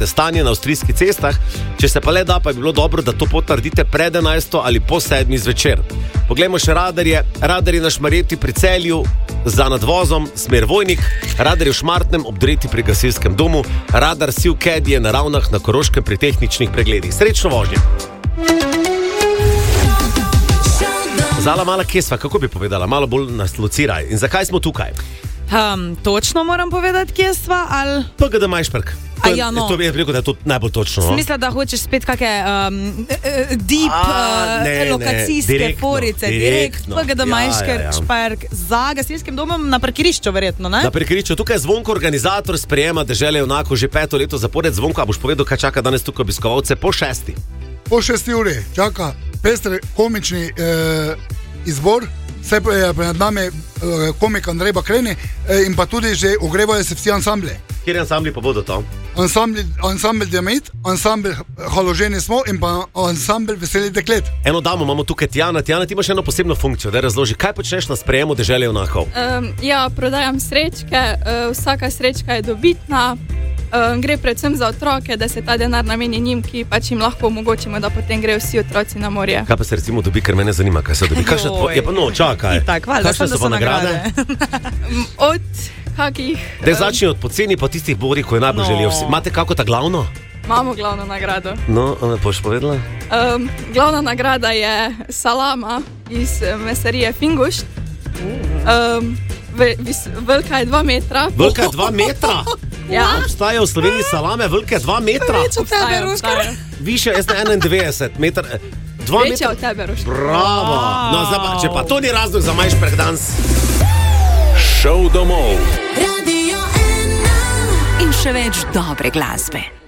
stanje na avstrijskih cestah. Če se pa le da, pa je bilo dobro, da to pot naredite pred 11 ali po 7 zvečer. Poglejmo še radarje. Radarji na Šmarjeti pri Celju za nadvozom, smer Vojnik, radar je v Šmartnem ob Dreti pri gasilskem domu, radar Sivked je na Ravnah na Koroškem pri tehničnih pregledih. Srečno vožnje! Zala Mala Kesva, kako bi povedala? Malo bolj nas lociraj. In zakaj smo tukaj? Točno moram povedati, kje sva, ali... PGD Majšperk. To bi rekel, da je to najbolj točno. No? Mislim, da hočeš spet kakšne deep lokacijske forice. Direktno. PGD Majšperk za gasilskim domom na parkirišču, verjetno, ne? Na parkirišču. Tukaj je Zvonko, organizator sprejema Dežele junakov že 5. leto zapored. Zvonko, a boš povedal, kaj čaka danes tukaj obiskovalce po 6. Po 6 uri čaka pester komični izbor. Vse je pred nami komik Andrej Bakreni in pa tudi že ogrevajo se vsi ansambli. Kjer ansambli pa bodo to? Ansambl Diamit, ansambl Haloženi smo in pa ansambl Veselih deklet. Eno damo imamo tukaj Tjana. Tjana, ti imaš eno posebno funkcijo, da razloži, kaj počneš na sprejemu Dežele junakov? Prodajam srečke, vsaka srečka je dobitna. Gre predvsem za otroke, da se ta denar nameni njim, ki pač jim lahko omogočimo, da potem grejo vsi otroci na morje. Kaj pa se recimo dobi, ker mene zanima, kaj se dobi? Čakaj. Kakšne so pa nagrade? Od kakih... Daj začni od poceni pa tistih bori, ko je najbolj želijo vsi. Imate kako ta glavno? Imamo glavno nagrado. No, boš povedala? Glavna nagrada je salama iz mesarije Fingušt. Velika je 2 metra. Velika je 2 metra? Ja. Obstajajo v Sloveniji salame velike 2 metra? Več od tebe, Ruškar. Više, jaz na 91 metra. 2 Večje od tebe, Ruškar. Bravo. No, zdaj pa, če pa to ni razlog za Majšperk danes. Šov domov. Radio 1 in še več dobre glasbe.